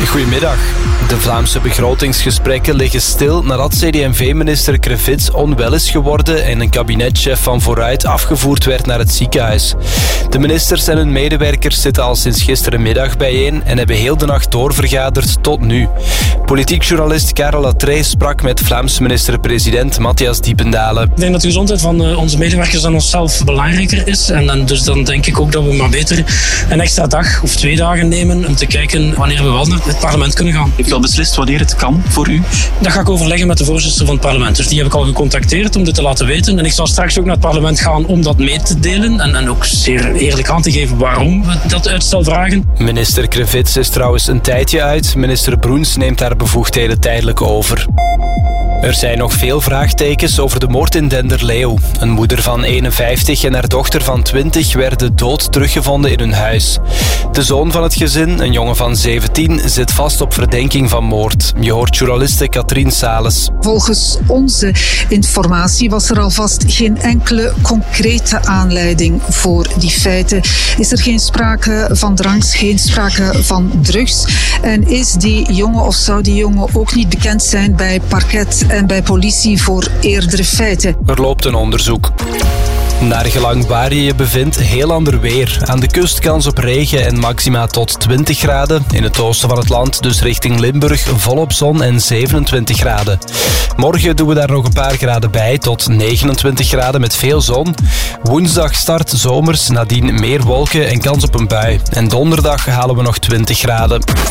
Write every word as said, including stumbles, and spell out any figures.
Goedemiddag. De Vlaamse begrotingsgesprekken liggen stil nadat C D en V-minister Crevits onwel is geworden en een kabinetchef van Vooruit afgevoerd werd naar het ziekenhuis. De ministers en hun medewerkers zitten al sinds gisterenmiddag bijeen en hebben heel de nacht doorvergaderd tot nu. Politiek journalist Karel Latreille sprak met Vlaams minister-president Matthias Diependalen. Ik denk dat de gezondheid van onze medewerkers dan onszelf belangrijker is. En dan, dus dan denk ik ook dat we maar beter een extra dag of twee dagen nemen om te kijken wanneer we wel naar het parlement kunnen gaan. Heeft u al beslist wanneer het kan voor u? Dat ga ik overleggen met de voorzitter van het parlement. Dus die heb ik al gecontacteerd om dit te laten weten. En ik zal straks ook naar het parlement gaan om dat mee te delen. En, en ook zeer eerlijk aan te geven waarom we dat uitstel vragen. Minister Crevits is trouwens een tijdje uit. Minister Broens neemt haar bevoegdheden tijdelijk over. Er zijn nog veel vraagtekens over de moord in Denderleeuw. Een moeder van eenenvijftig en haar dochter van twintig werden dood teruggevonden in hun huis. De zoon van het gezin, een jongen van zeventien, zit vast op verdenking van moord. Je hoort journaliste Katrien Sales. Volgens onze informatie was er alvast geen enkele concrete aanleiding voor die feiten. Is er geen sprake van drangs, geen sprake van drugs. En is die jongen of zou die jongen ook niet bekend zijn bij parket en bij politie voor eerdere feiten? Er loopt een onderzoek. Naar gelang waar je je bevindt, heel ander weer. Aan de kust kans op regen en maxima tot twintig graden. In het oosten van het land, dus richting Limburg, volop zon en zevenentwintig graden. Morgen doen we daar nog een paar graden bij, tot negenentwintig graden met veel zon. Woensdag start zomers, nadien meer wolken en kans op een bui. En donderdag halen we nog twintig graden.